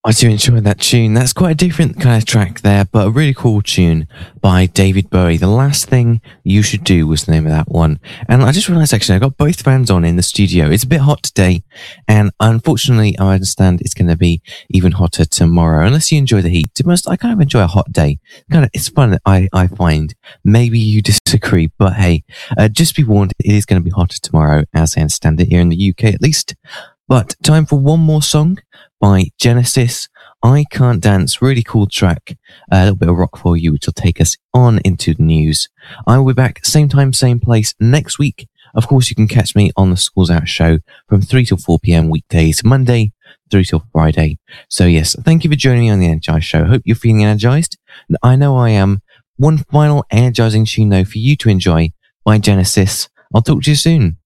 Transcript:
I do enjoy that tune. That's quite a different kind of track there, but a really cool tune by David Bowie. The Last Thing You Should Do was the name of that one. And I just realised actually I got both fans on in the studio. It's a bit hot today, and unfortunately I understand it's going to be even hotter tomorrow, unless you enjoy the heat. To be honest, I kind of enjoy a hot day. It's fun, I find. Maybe you disagree, but hey, just be warned, it is going to be hotter tomorrow, as I understand it, here in the UK at least. But time for one more song by Genesis. I Can't Dance, really cool track. A little bit of rock for you, which will take us on into the news. I will be back same time, same place next week. Of course, you can catch me on the Schools Out show from 3 till 4 p.m. weekdays, Monday through till Friday. So yes, thank you for joining me on the Energized show. Hope you're feeling energized. I know I am. One final energizing tune though for you to enjoy by Genesis. I'll talk to you soon.